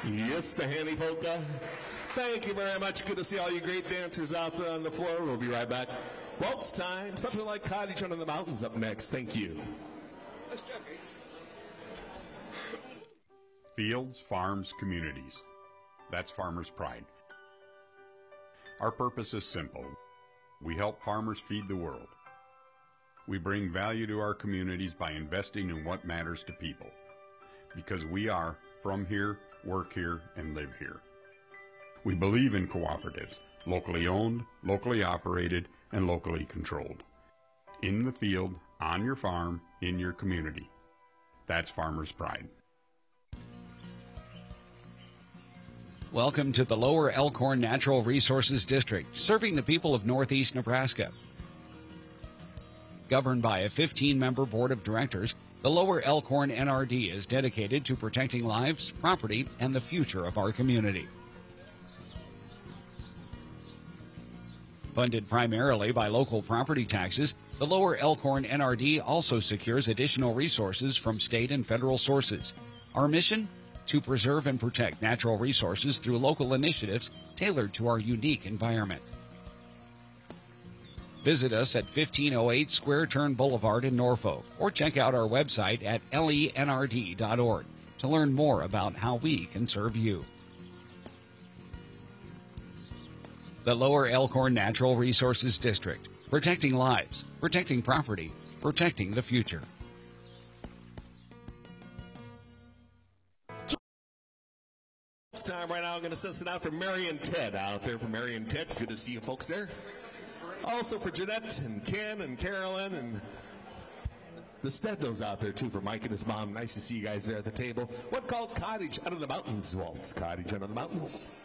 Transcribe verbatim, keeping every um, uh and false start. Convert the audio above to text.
Yes, the Handy Polka. Thank you very much. Good to see all you great dancers out there on the floor. We'll be right back. Waltz time. Something like Cottage Under the Mountains up next. Thank you. Fields, farms, communities. That's Farmers Pride. Our purpose is simple. We help farmers feed the world. We bring value to our communities by investing in what matters to people. Because we are from here, work here, and live here. We believe in cooperatives, locally owned, locally operated, and locally controlled. In the field, on your farm, in your community. That's Farmers Pride. Welcome to the Lower Elkhorn Natural Resources District, serving the people of northeast Nebraska. Governed by a fifteen-member board of directors, the Lower Elkhorn N R D is dedicated to protecting lives, property, and the future of our community. Funded primarily by local property taxes, the Lower Elkhorn N R D also secures additional resources from state and federal sources. Our mission? To preserve and protect natural resources through local initiatives tailored to our unique environment. Visit us at fifteen oh eight Square Turn Boulevard in Norfolk, or check out our website at L E N R D dot org to learn more about how we can serve you. The Lower Elkhorn Natural Resources District, protecting lives, protecting property, protecting the future. It's time right now. I'm going to send it out for Mary and Ted out there. For Mary and Ted, good to see you folks there. Also for Jeanette and Ken and Carolyn and the Stednos out there too, for Mike and his mom. Nice to see you guys there at the table. What called Cottage Under the Mountains, Waltz? Cottage Under the Mountains.